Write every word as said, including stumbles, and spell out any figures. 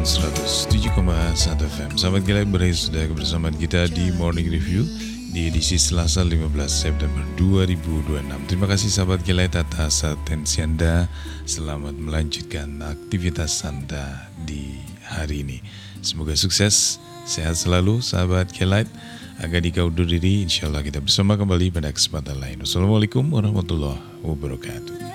seratus tujuh koma satu F M. Sahabat Gila, berakhir sudah kebersamaan kita di Morning Review di edisi Selasa lima belas September dua ribu dua puluh enam. Terima kasih sahabat Gila atas atensi Anda. Selamat melanjutkan aktivitas Anda di hari ini. Semoga sukses, sehat selalu sahabat Gila. Agak dikau undur diri, insya Allah kita bersama kembali pada kesempatan lain. Wassalamualaikum warahmatullahi wabarakatuh.